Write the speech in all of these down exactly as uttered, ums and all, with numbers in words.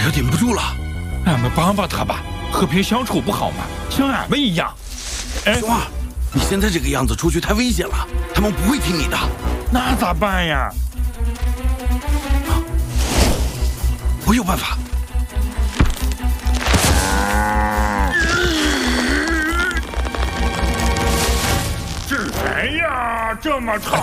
快要顶不住了， 俺们帮帮他吧，和平相处不好吗？像俺们一样。 哎，熊二，你现在这个样子出去太危险了，他们不会听你的。 那咋办呀？ 啊，我有办法。 是谁呀？这么吵！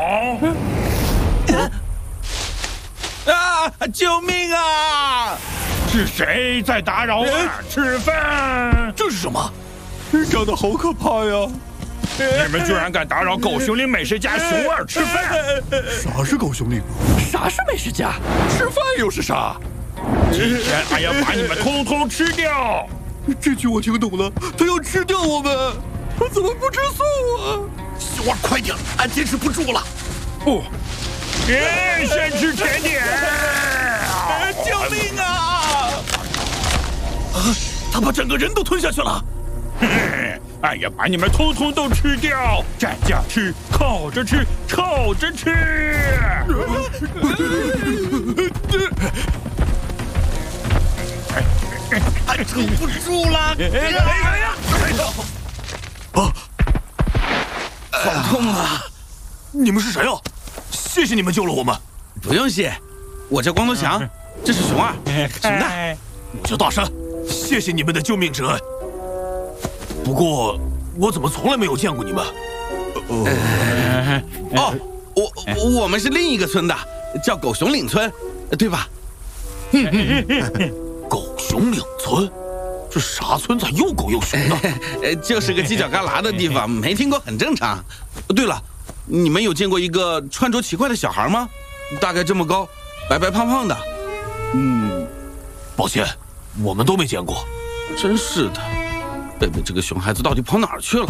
啊！救命啊！ 是谁在打扰俺吃饭？ 这是什么？ 长得好可怕呀！ 你们居然敢打扰狗熊岭美食家熊二吃饭！ 啥是狗熊岭？ 啥是美食家？ 吃饭又是啥？ 今天俺要把你们通通吃掉！ 这句我听懂了，他要吃掉我们，他怎么不吃素啊？ 熊二，快点，俺坚持不住了！ 不，耶，先吃甜点！ 救命啊！啊，他把整个人都吞下去了！ 俺要把你们通通都吃掉，蘸酱吃，烤着吃，炒着吃。 俺撑不住了！啊，好痛啊！ 你们是谁啊？谢谢你们救了我们。 不用谢，我叫光头强，这是熊二，熊大， 我叫大山，谢谢你们的救命之恩。不过，我怎么从来没有见过你们？ 呃、哦，我我们是另一个村的，叫狗熊岭村，对吧？ 狗熊岭村，这啥村？咋又狗又熊的？ 呃，就是个犄角旮旯的地方，没听过很正常。对了，你们有见过一个穿着奇怪的小孩吗？大概这么高，白白胖胖的。 嗯，抱歉，我们都没见过。 真是的。贝贝这个熊孩子到底跑哪儿去了？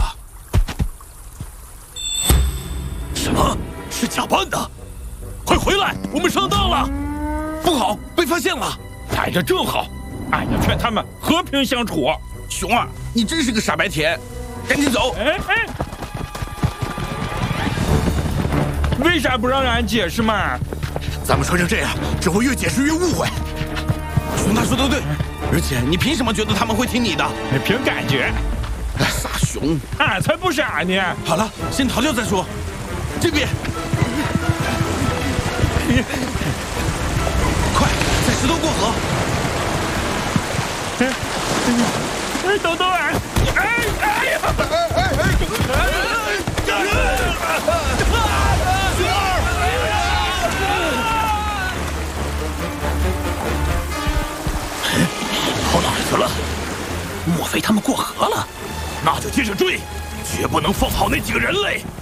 什么？是假扮的？快回来，我们上当了！ 不好，被发现了！ 逮着正好，俺要劝他们和平相处。 熊二，你真是个傻白甜，赶紧走！ 哎哎，为啥不让俺解释嘛？ 咱们穿成这样，只会越解释越误会。 熊大说的对。而且你凭什么觉得他们会听你的？ 凭感觉。 傻熊， 俺才不傻呢！ 好了，先逃掉再说。这边，快，在石头过河。 哎哎，等等俺！哎哎呀！哎哎跑哪儿去了？莫非他们过河了？那就接着追，绝不能放跑那几个人类！